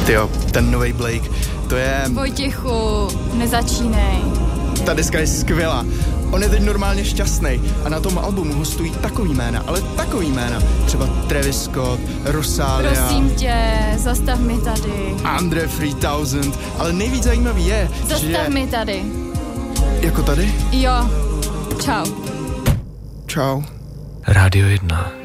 Tyjo, ten novej Blake, to je... Vojtěchu, nezačínej. Ta deska je skvělá. On je teď normálně šťastný a na tom albumu hostují takový jména, ale takový jména. Třeba Travis Scott, Rosalia. Prosím tě, zastav mi tady. Andre 3000, ale nejvíc zajímavý je, zastav mi tady. Jako tady? Jo, čau. Čau. Rádio 1.